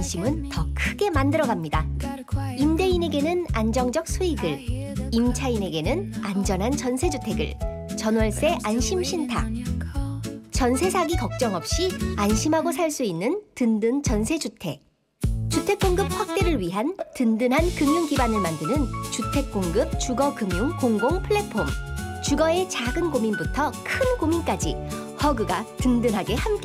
안심은 더 크게 만들어갑니다. 임대인에게는 안정적 수익을, 임차인에게는 안전한 전세주택을, 전월세 안심신탁. 전세 사기 걱정 없이 안심하고 살 수 있는 든든 전세주택. 주택 공급 확대를 위한 든든한 금융 기반을 만드는 주택 공급 주거 금융 공공 플랫폼. 주거의 작은 고민부터 큰 고민까지 허그가 든든하게 함께